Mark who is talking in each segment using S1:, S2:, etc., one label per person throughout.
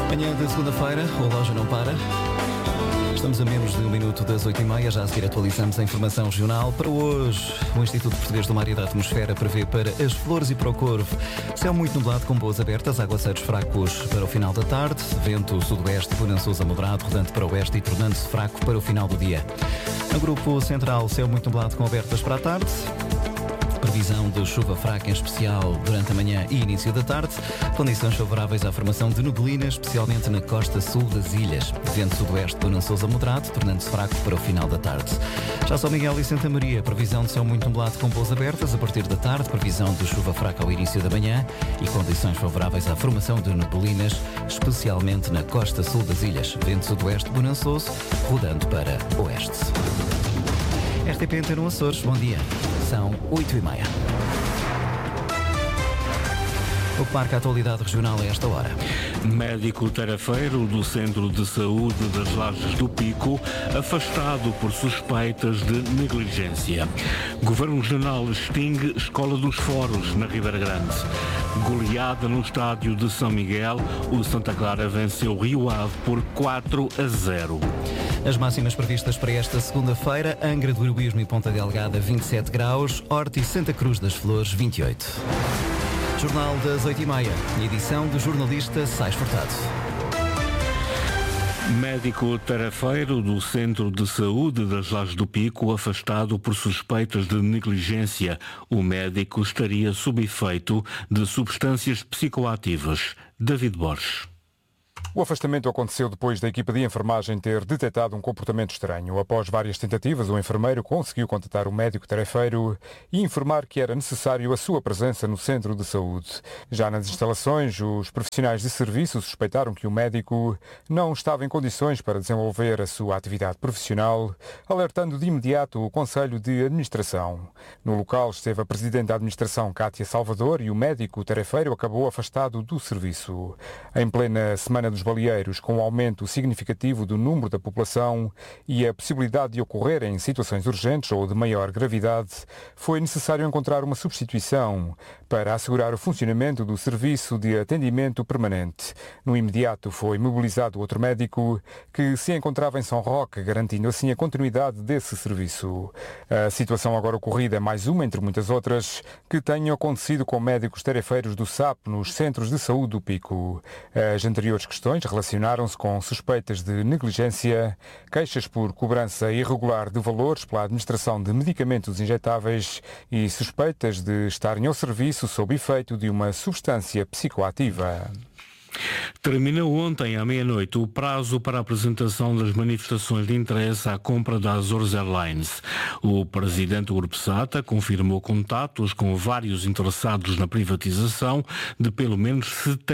S1: Manhã de segunda-feira, o relógio não para. Estamos a menos de um minuto das 8h30, já a seguir atualizamos a informação regional. Para hoje, o Instituto Português do Mar e da Atmosfera prevê para as Flores e para o Corvo céu muito nublado com boas abertas, aguaceiros fracos para o final da tarde, vento sudoeste bonançoso a moderado, rodante para o oeste e tornando-se fraco para o final do dia. No grupo central, céu muito nublado com abertas para a tarde. Previsão de chuva fraca, em especial durante a manhã e início da tarde. Condições favoráveis à formação de neblinas, especialmente na costa sul das ilhas. Vento sudoeste bonançoso a moderado, tornando-se fraco para o final da tarde. Já São Miguel e Santa Maria, previsão de céu muito nublado com boas abertas a partir da tarde. Previsão de chuva fraca ao início da manhã e condições favoráveis à formação de neblinas, especialmente na costa sul das ilhas. Vento sudoeste bonançoso, rodando para oeste. RTP Antena Açores, bom dia. São 8h30. O que marca a atualidade regional a esta hora.
S2: Médico tarefeiro do Centro de Saúde das Lajes do Pico, afastado por suspeitas de negligência. Governo Regional extingue Escola dos Foros, na Ribeira Grande. Goleada no estádio de São Miguel, o Santa Clara venceu Rio Ave por 4-0.
S1: As máximas previstas para esta segunda-feira: Angra do Heroísmo e Ponta Delgada 27 graus, Horta e Santa Cruz das Flores 28. Jornal das 8h30, edição do jornalista Sais Furtado.
S2: Médico tarefeiro do Centro de Saúde das Lajes do Pico, afastado por suspeitas de negligência. O médico estaria sob efeito de substâncias psicoativas. David Borges.
S3: O afastamento aconteceu depois da equipa de enfermagem ter detectado um comportamento estranho. Após várias tentativas, o enfermeiro conseguiu contatar o médico tarefeiro e informar que era necessário a sua presença no centro de saúde. Já nas instalações, os profissionais de serviço suspeitaram que o médico não estava em condições para desenvolver a sua atividade profissional, alertando de imediato o Conselho de Administração. No local esteve a Presidente da Administração, Cátia Salvador, e o médico tarefeiro acabou afastado do serviço. Em plena Semana dos Baleeiros, com um aumento significativo do número da população e a possibilidade de ocorrerem situações urgentes ou de maior gravidade, foi necessário encontrar uma substituição para assegurar o funcionamento do serviço de atendimento permanente. No imediato foi mobilizado outro médico que se encontrava em São Roque, garantindo assim a continuidade desse serviço. A situação agora ocorrida é mais uma entre muitas outras que tenham acontecido com médicos tarefeiros do SAP nos centros de saúde do Pico. As anteriores questões relacionaram-se com suspeitas de negligência, queixas por cobrança irregular de valores pela administração de medicamentos injetáveis e suspeitas de estarem ao serviço sob efeito de uma substância psicoativa.
S2: Termina ontem, à meia-noite, o prazo para a apresentação das manifestações de interesse à compra da Azores Airlines. O presidente do Grupo SATA confirmou contatos com vários interessados na privatização de pelo menos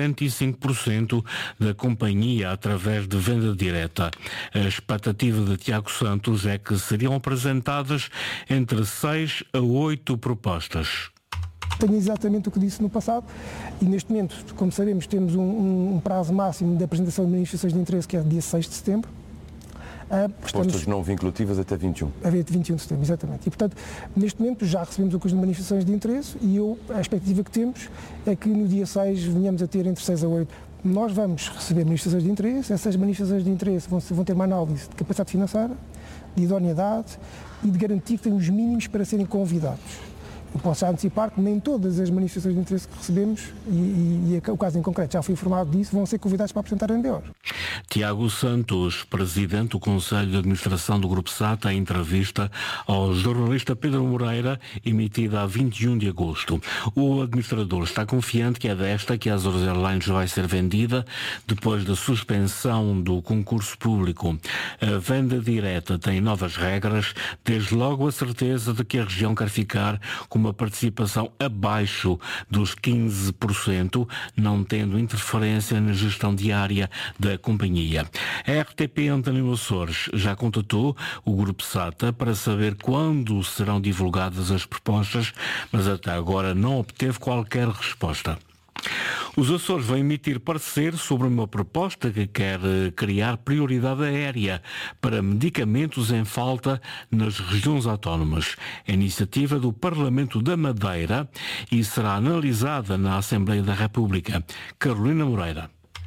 S2: 75% da companhia através de venda direta. A expectativa de Tiago Santos é que seriam apresentadas entre 6 a 8 propostas.
S4: Tenho exatamente o que disse no passado e neste momento, como sabemos, temos um prazo máximo de apresentação de manifestações de interesse que é dia 6 de setembro.
S5: Propostas não vinculativas até 21.
S4: A 21 de setembro, exatamente. E, portanto, neste momento já recebemos o conjunto de manifestações de interesse e a expectativa que temos é que no dia 6 venhamos a ter entre 6 a 8. Nós vamos receber manifestações de interesse, essas manifestações de interesse vão ter uma análise de capacidade financeira, de idoneidade e de garantir que têm os mínimos para serem convidados. Eu posso já antecipar que nem todas as manifestações de interesse que recebemos, e o caso em concreto já fui informado disso, vão ser convidados para apresentar MBOs.
S2: Tiago Santos, presidente do Conselho de Administração do Grupo SATA, em entrevista ao jornalista Pedro Moreira, emitida a 21 de agosto. O administrador está confiante que é desta que a Azores Airlines vai ser vendida depois da suspensão do concurso público. A venda direta tem novas regras, desde logo a certeza de que a região quer ficar com uma participação abaixo dos 15%, não tendo interferência na gestão diária da companhia. A RTP Antena Açores já contatou o Grupo SATA para saber quando serão divulgadas as propostas, mas até agora não obteve qualquer resposta. Os Açores vão emitir parecer sobre uma proposta que quer criar prioridade aérea para medicamentos em falta nas regiões autónomas. É iniciativa do Parlamento da Madeira e será analisada na Assembleia da República. Carolina Moreira.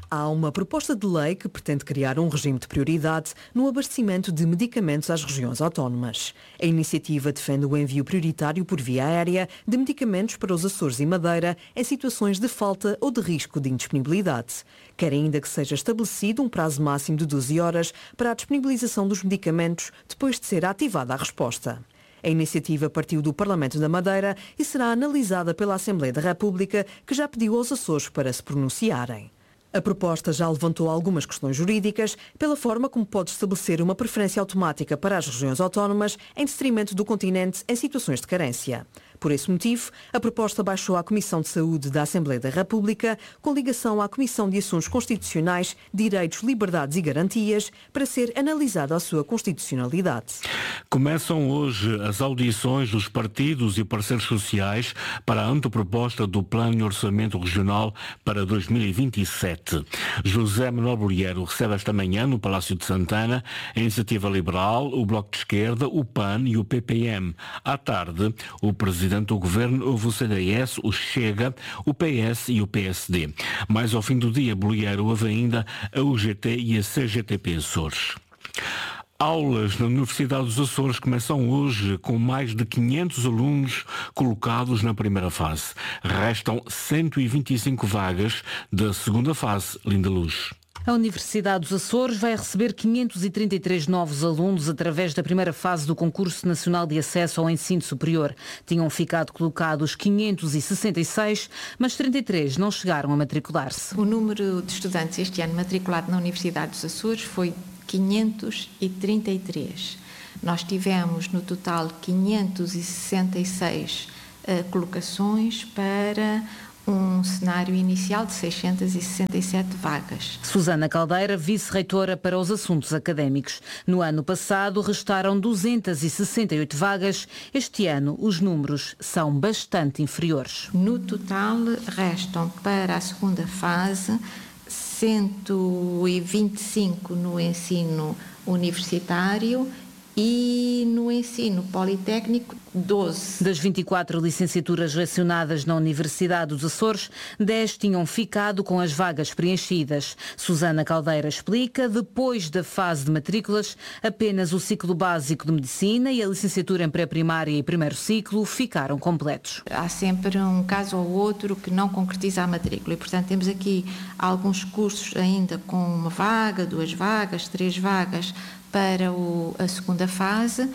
S6: Há uma proposta de lei que pretende criar um regime de prioridade no abastecimento de medicamentos às regiões autónomas. A iniciativa defende o envio prioritário por via aérea de medicamentos para os Açores e Madeira em situações de falta ou de risco de indisponibilidade. Quer ainda que seja estabelecido um prazo máximo de 12 horas para a disponibilização dos medicamentos depois de ser ativada a resposta. A iniciativa partiu do Parlamento da Madeira e será analisada pela Assembleia da República, que já pediu aos Açores para se pronunciarem. A proposta já levantou algumas questões jurídicas pela forma como pode estabelecer uma preferência automática para as regiões autónomas em detrimento do continente em situações de carência. Por esse motivo, a proposta baixou à Comissão de Saúde da Assembleia da República, com ligação à Comissão de Assuntos Constitucionais, Direitos, Liberdades e Garantias, para ser analisada a sua constitucionalidade.
S2: Começam hoje as audições dos partidos e parceiros sociais para a anteproposta do Plano de Orçamento Regional para 2027. José Manuel Bolheiro recebe esta manhã no Palácio de Santana a Iniciativa Liberal, o Bloco de Esquerda, o PAN e o PPM. À tarde, o Presidente do Governo ouve o CDS, o Chega, o PS e o PSD. Mais ao fim do dia, Bolheiro ouve ainda a UGT e a CGTP Açores. Aulas na Universidade dos Açores começam hoje com mais de 500 alunos colocados na primeira fase. Restam 125 vagas da segunda fase. Linda Luz.
S7: A Universidade dos Açores vai receber 533 novos alunos através da primeira fase do Concurso Nacional de Acesso ao Ensino Superior. Tinham ficado colocados 566, mas 33 não chegaram a matricular-se.
S8: O número de estudantes este ano matriculado na Universidade dos Açores foi 533. Nós tivemos no total 566 colocações para um cenário inicial de 667 vagas.
S7: Susana Caldeira, vice-reitora para os assuntos académicos. No ano passado restaram 268 vagas. Este ano os números são bastante inferiores.
S8: No total restam para a segunda fase 125 no ensino universitário e no ensino politécnico 12.
S7: Das 24 licenciaturas lecionadas na Universidade dos Açores, 10 tinham ficado com as vagas preenchidas. Susana Caldeira explica, depois da fase de matrículas, apenas o ciclo básico de Medicina e a licenciatura em pré-primária e primeiro ciclo ficaram completos.
S8: Há sempre um caso ou outro que não concretiza a matrícula e, portanto, temos aqui alguns cursos ainda com uma vaga, 2 vagas, 3 vagas para a segunda fase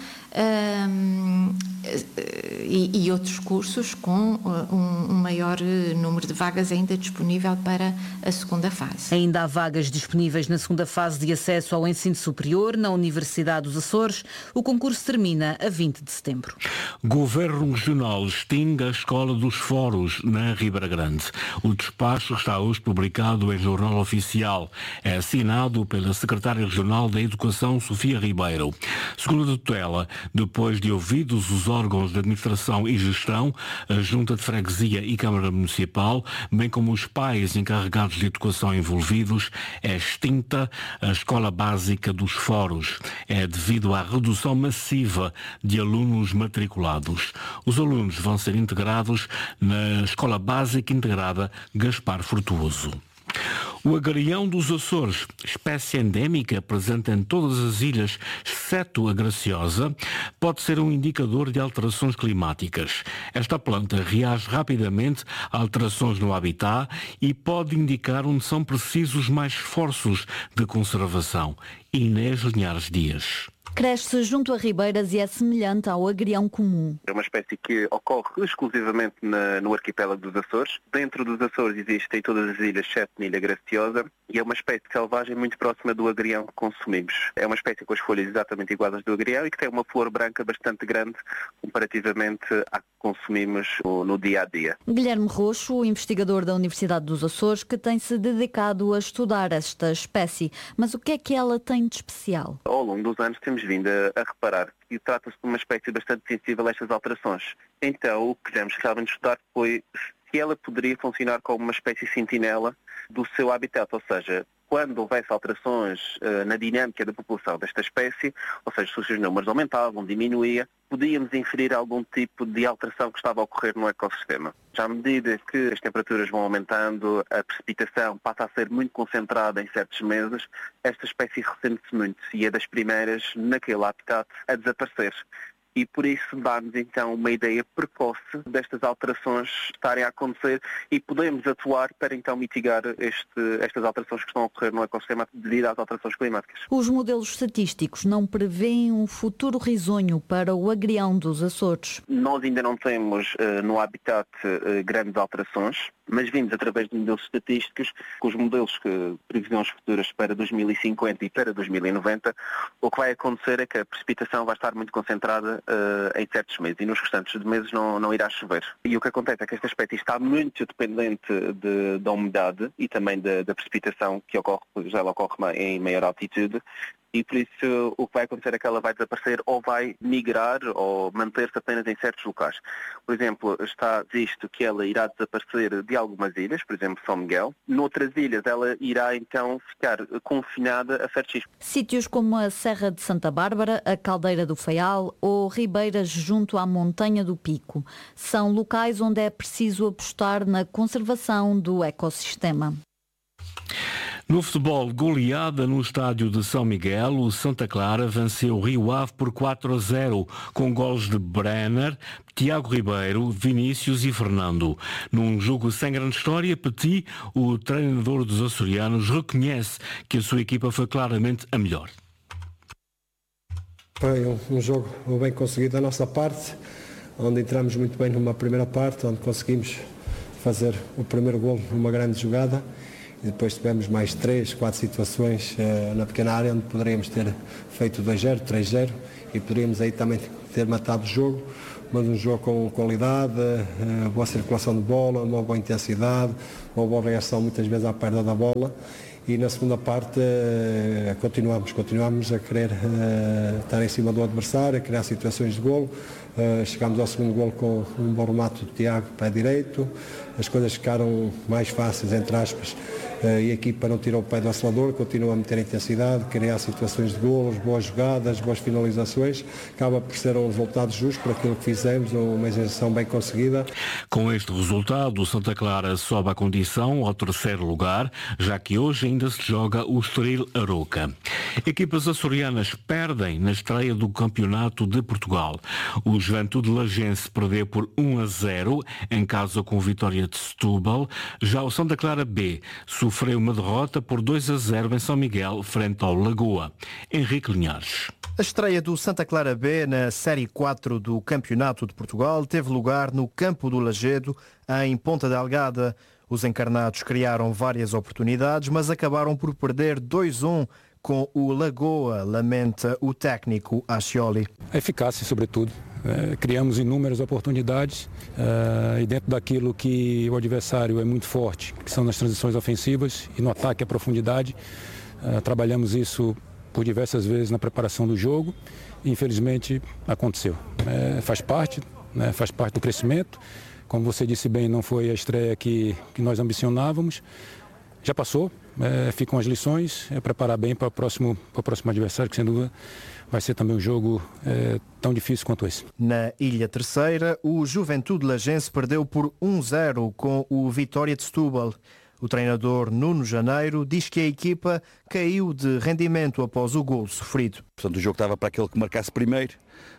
S8: e outros cursos com um maior número de vagas ainda disponível para a segunda fase.
S7: Ainda há vagas disponíveis na segunda fase de acesso ao ensino superior na Universidade dos Açores. O concurso termina a 20 de setembro.
S2: Governo Regional extingue a Escola dos Foros na Ribeira Grande. O despacho está hoje publicado em Jornal Oficial. É assinado pela Secretária Regional da Educação, Sofia Ribeiro. Segundo a tutela, depois de ouvidos os órgãos de administração e gestão, a Junta de Freguesia e Câmara Municipal, bem como os pais encarregados de educação envolvidos, é extinta a Escola Básica dos Foros. É devido à redução massiva de alunos matriculados. Os alunos vão ser integrados na Escola Básica Integrada Gaspar Frutuoso. O agarião dos Açores, espécie endémica presente em todas as ilhas, exceto a Graciosa, pode ser um indicador de alterações climáticas. Esta planta reage rapidamente a alterações no habitat e pode indicar onde são precisos mais esforços de conservação. Inês Linhares Dias.
S9: Cresce junto a ribeiras e é semelhante ao agrião comum.
S10: É uma espécie que ocorre exclusivamente no arquipélago dos Açores. Dentro dos Açores existem todas as ilhas, exceto na Ilha Graciosa, e é uma espécie selvagem muito próxima do agrião que consumimos. É uma espécie com as folhas exatamente iguais às do agrião e que tem uma flor branca bastante grande comparativamente à que consumimos no dia-a-dia.
S9: Guilherme Roxo, investigador da Universidade dos Açores, que tem-se dedicado a estudar esta espécie. Mas o que é que ela tem de especial?
S10: Ao longo dos anos temos vindo a reparar que trata-se de uma espécie bastante sensível a estas alterações. Então, o que quisemos realmente estudar foi se ela poderia funcionar como uma espécie sentinela do seu habitat, ou seja, quando houvesse alterações na dinâmica da população desta espécie, ou seja, se os seus números aumentavam, diminuía, podíamos inferir algum tipo de alteração que estava a ocorrer no ecossistema. Já à medida que as temperaturas vão aumentando, a precipitação passa a ser muito concentrada em certos meses, esta espécie ressente-se muito e é das primeiras naquele habitat a desaparecer. E por isso dá-nos então uma ideia precoce destas alterações estarem a acontecer e podemos atuar para então mitigar estas alterações que estão a ocorrer no ecossistema devido às alterações climáticas.
S9: Os modelos estatísticos não prevêem um futuro risonho para o agrião dos Açores?
S10: Nós ainda não temos no habitat grandes alterações, mas vimos através de modelos estatísticos, com os modelos que previsões futuras para 2050 e para 2090, o que vai acontecer é que a precipitação vai estar muito concentrada em certos meses e nos restantes de meses não irá chover. E o que acontece é que esta espécie está muito dependente da umidade e também da precipitação que ocorre, pois ela ocorre em maior altitude. E por isso o que vai acontecer é que ela vai desaparecer ou vai migrar ou manter-se apenas em certos locais. Por exemplo, está visto que ela irá desaparecer de algumas ilhas, por exemplo, São Miguel. Noutras ilhas ela irá então ficar confinada a certos riscos.
S9: Sítios como a Serra de Santa Bárbara, a Caldeira do Faial ou ribeiras junto à Montanha do Pico são locais onde é preciso apostar na conservação do ecossistema.
S2: No futebol, goleada no estádio de São Miguel, o Santa Clara venceu o Rio Ave por 4-0, com gols de Brenner, Tiago Ribeiro, Vinícius e Fernando. Num jogo sem grande história, Petit, o treinador dos açorianos, reconhece que a sua equipa foi claramente a melhor.
S11: Foi um jogo bem conseguido da nossa parte, onde entramos muito bem numa primeira parte, onde conseguimos fazer o primeiro gol numa grande jogada. E depois tivemos mais 3, 4 situações na pequena área onde poderíamos ter feito 2-0, 3-0 e poderíamos aí também ter matado o jogo, mas um jogo com qualidade, boa circulação de bola, uma boa intensidade, uma boa reação muitas vezes à perda da bola. E na segunda parte continuamos a querer estar em cima do adversário, a criar situações de golo. Chegámos ao segundo golo com um bom remate do Tiago, pé direito. As coisas ficaram mais fáceis, entre aspas, e a equipa não tirou o pé do acelerador, continua a meter intensidade, criar situações de golos, boas jogadas, boas finalizações. Acaba por ser um resultado justo por aquilo que fizemos, uma exibição bem conseguida.
S2: Com este resultado, o Santa Clara sobe a condição ao terceiro lugar, já que hoje ainda se joga o Estoril Aroca. Equipas açorianas perdem na estreia do Campeonato de Portugal. O Juventude Lagense perdeu por 1-0, em casa com vitória de Setúbal. Já o Santa Clara B sofreu uma derrota por 2-0 em São Miguel, frente ao Lagoa. Henrique Linhares.
S12: A estreia do Santa Clara B na Série 4 do Campeonato de Portugal teve lugar no Campo do Lagedo, em Ponta Delgada. Os encarnados criaram várias oportunidades, mas acabaram por perder 2-1 com o Lagoa, lamenta o técnico Ascioli.
S13: A eficácia, sobretudo. Criamos inúmeras oportunidades e dentro daquilo que o adversário é muito forte, que são nas transições ofensivas e no ataque à profundidade. Trabalhamos isso por diversas vezes na preparação do jogo e infelizmente aconteceu. Faz parte do crescimento. Como você disse bem, não foi a estreia que nós ambicionávamos. Já passou, ficam as lições, preparar bem para o próximo adversário, que sem dúvida vai ser também um jogo tão difícil quanto esse.
S12: Na Ilha Terceira, o Juventude Lagense perdeu por 1-0 com o Vitória de Setúbal. O treinador Nuno Janeiro diz que a equipa caiu de rendimento após o golo sofrido.
S14: Portanto, o jogo estava para aquele que marcasse primeiro.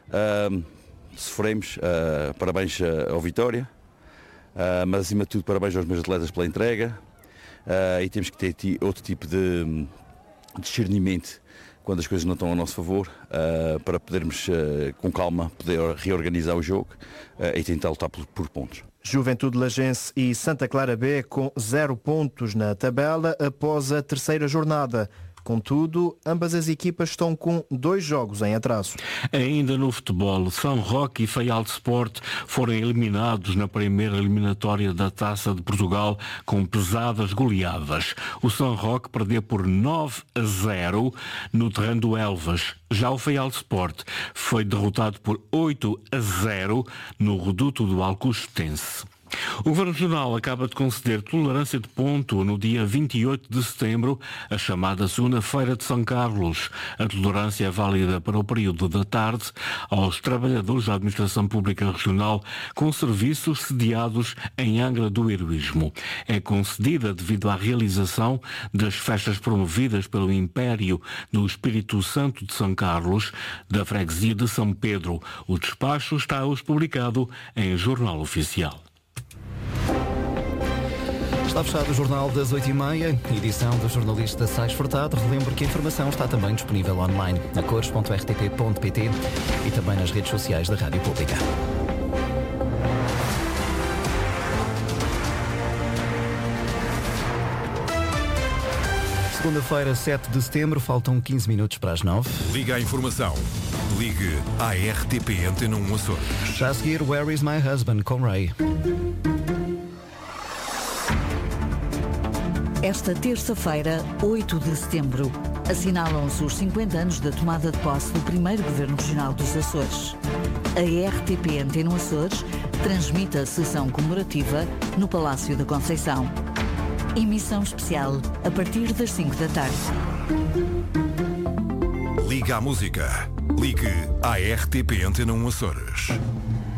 S14: Sofremos, parabéns ao Vitória, mas acima de tudo parabéns aos meus atletas pela entrega. E temos que ter outro tipo de discernimento quando as coisas não estão a nosso favor, para podermos com calma poder reorganizar o jogo e tentar lutar por pontos.
S12: Juventude Lagense e Santa Clara B com 0 pontos na tabela após a terceira jornada. Contudo, ambas as equipas estão com 2 jogos em atraso.
S2: Ainda no futebol, São Roque e Faial de Sport foram eliminados na primeira eliminatória da Taça de Portugal com pesadas goleadas. O São Roque perdeu por 9-0 no terreno do Elvas. Já o Faial de Sport foi derrotado por 8-0 no reduto do Alcochetense. O Governo Regional acaba de conceder tolerância de ponto no dia 28 de setembro, a chamada Segunda-feira de São Carlos. A tolerância é válida para o período da tarde aos trabalhadores da Administração Pública Regional com serviços sediados em Angra do Heroísmo. É concedida devido à realização das festas promovidas pelo Império do Espírito Santo de São Carlos, da freguesia de São Pedro. O despacho está hoje publicado em Jornal Oficial.
S1: Está fechado o Jornal das 8h30, edição do jornalista Sais Furtado. Relembro que a informação está também disponível online na cores.rtp.pt e também nas redes sociais da Rádio Pública. Segunda-feira, 7 de setembro, faltam 15 minutos para as 9.
S15: Liga à informação. Ligue à RTP Antena 1 Açores.
S1: Já a seguir, Where is my husband, com Ray.
S16: Esta terça-feira, 8 de setembro, assinalam-se os 50 anos da tomada de posse do primeiro Governo Regional dos Açores. A RTP Antena Açores transmite a sessão comemorativa no Palácio da Conceição. Emissão especial a partir das 5 da tarde.
S15: Liga à música. Ligue à RTP Antena 1 Açores.